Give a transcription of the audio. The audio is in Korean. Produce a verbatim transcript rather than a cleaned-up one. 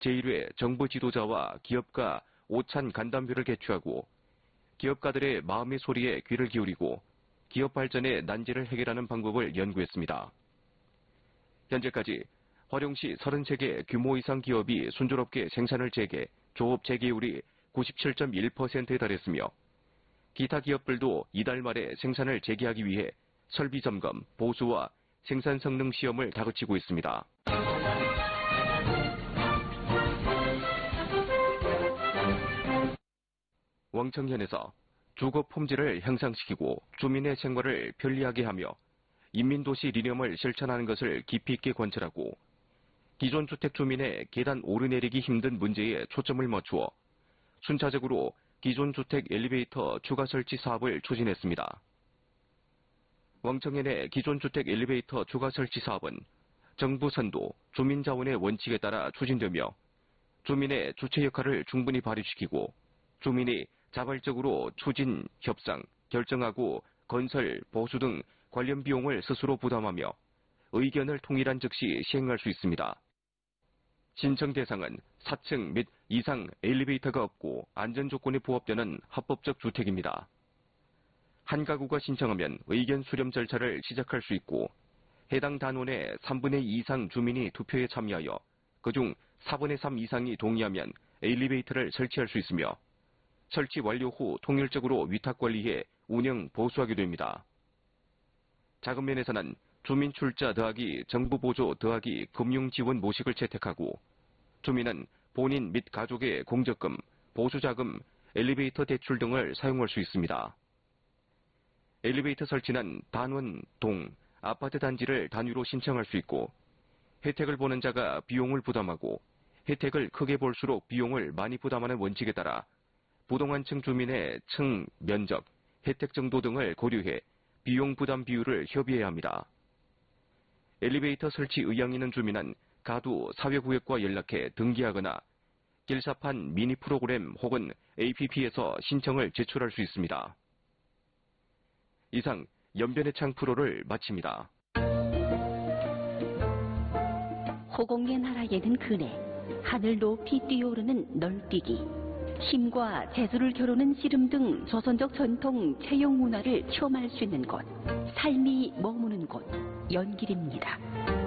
제일 회 정부 지도자와 기업가 오찬 간담회를 개최하고 기업가들의 마음의 소리에 귀를 기울이고 기업 발전의 난제를 해결하는 방법을 연구했습니다. 현재까지 화룡시 서른세 개 규모 이상 기업이 순조롭게 생산을 재개, 조업 재개율이 구십칠 점 일 퍼센트에 달했으며 기타 기업들도 이달 말에 생산을 재개하기 위해 설비 점검, 보수와 생산 성능 시험을 다그치고 있습니다. 왕청현에서 주거 품질을 향상시키고 주민의 생활을 편리하게 하며 인민도시 리념을 실천하는 것을 깊이 있게 관찰하고 기존 주택 주민의 계단 오르내리기 힘든 문제에 초점을 맞추어 순차적으로 기존 주택 엘리베이터 추가 설치 사업을 추진했습니다. 왕청현의 기존 주택 엘리베이터 추가 설치 사업은 정부 선도, 주민 자원의 원칙에 따라 추진되며 주민의 주체 역할을 충분히 발휘시키고 주민이 자발적으로 추진, 협상, 결정하고 건설, 보수 등 관련 비용을 스스로 부담하며 의견을 통일한 즉시 시행할 수 있습니다. 신청 대상은 사 층 및 이상 엘리베이터가 없고 안전조건이 부합되는 합법적 주택입니다. 한 가구가 신청하면 의견 수렴 절차를 시작할 수 있고 해당 단원의 삼분의 이 이상 주민이 투표에 참여하여 그중 사분의 삼 이상이 동의하면 엘리베이터를 설치할 수 있으며 설치 완료 후 통일적으로 위탁관리해 운영 보수하게 됩니다. 자금 면에서는 주민 출자 더하기 정부 보조 더하기 금융 지원 모식을 채택하고 주민은 본인 및 가족의 공적금, 보수자금, 엘리베이터 대출 등을 사용할 수 있습니다. 엘리베이터 설치는 단원, 동, 아파트 단지를 단위로 신청할 수 있고 혜택을 보는 자가 비용을 부담하고 혜택을 크게 볼수록 비용을 많이 부담하는 원칙에 따라 부동안층 주민의 층, 면적, 혜택 정도 등을 고려해 비용 부담 비율을 협의해야 합니다. 엘리베이터 설치 의향이 있는 주민은 가두 사회구역과 연락해 등기하거나 길사판 미니 프로그램 혹은 에이피피에서 신청을 제출할 수 있습니다. 이상 연변의 창 프로를 마칩니다. 호공의 나라에는 그네, 하늘 높이 뛰어오르는 널뛰기, 힘과 재주를 겨루는 씨름 등 조선적 전통 체육 문화를 체험할 수 있는 곳, 삶이 머무는 곳, 연길입니다.